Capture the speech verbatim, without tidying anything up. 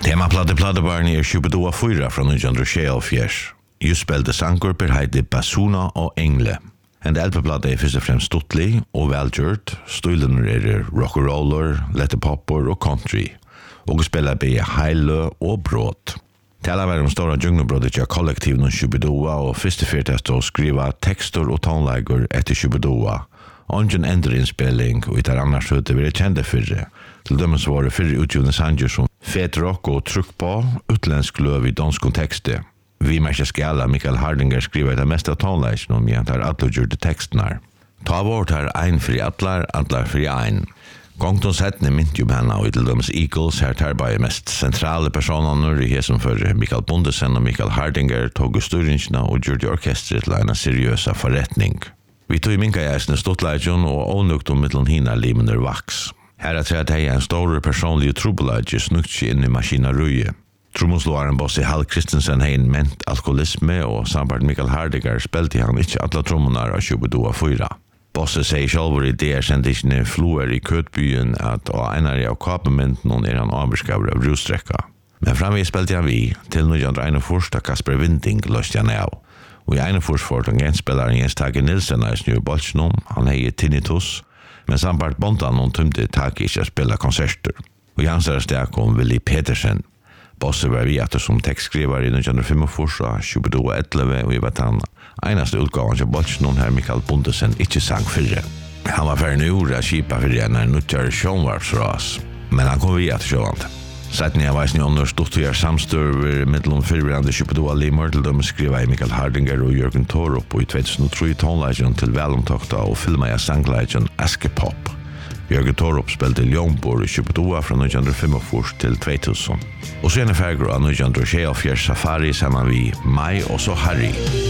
Temaplatte plattebarn är Shubidoa fyra från nittonhundratjugosex. Just spelade sanggrupper heter Basuna och Engle. En L P-platta är först och främst stuttlig och välgjort. Stilen är rock'n'roller, lättepopper och country. Och spelar be heile och brott. Till alla var de stora djungnobrottet jag kollektiven och Shubidoa och först och främst att skriva texter och tonlägger efter Shubidoa. Ongen ändrinspelning och det annars så det blir kända för det. Till dömes var det för utgivna sanger som fet rock och tryck på utländsk löv i dansk kontexte. Vi märker skala Mikael Hardinger skriver det mesta tonlägen om jag tar alla gjorde texterna. Ta vårt här ein för atlar, atlar för ein. Gångtons hettne mint ju henne och till dömes Eagles här tar bara mest centrala personer i som för Mikael Bondesen och Mikael Hardinger tog styrningarna och gjorde orkestret till en seriösa förrättning. Vi tog i minka jäsne stottleidjon og ånukt om mittlun hina limener vaks. Her er det en stor personlig trubelaidje snukt inn i maskinaruje. Trommoslåaren Bosse Hall Christensen hein ment alkoholisme og sambart Mikael Hardinger spelte han ikke alle trommonar av Shubidoa fyra. Bosse sier sjálfur i D R-sendisjene floer i Køtbyen at av enari av kapementen er han avberskaver av rustrekka. Men framveg spelte han vi til nittonhundraeinogfyrst da Kasper Winding løste han av. Og i Einefors får den genspelaren Jens Tage Nilsen er snur bolsjnom, han hei tinnitus, men sambart bondan hon tømte tak ikke å spela konserter. Og i hans er stek om Willy Petersen. Bosse var vi etter som tekstskriver i nittonhundrafemogfyrst og Shubidoa elleve, og i vet han einaste utgaven til bolsjnom her Mikael Bondesen ikke sang fyrre. Han var ferdig ord av kipa fyrre enn en utgjør sjånvarpsras, men han kom vi etter sjåvant. Sedan jag var under stottiga samstör mittlom fyrbrande Shubidoa limor till de skriva i Mikael Hardinger och Jörgen Torup och i tjugohundratre tonlägen till välomtokta och filma jag sanglägen Askepop. Jörgen Torup spelade Ljónbor i Shubidoa från nittonhundrafemogfyrst till tvåtusen. Och sen är färger av nittonhundratjugosex Safari samman vi Maj och så Harry.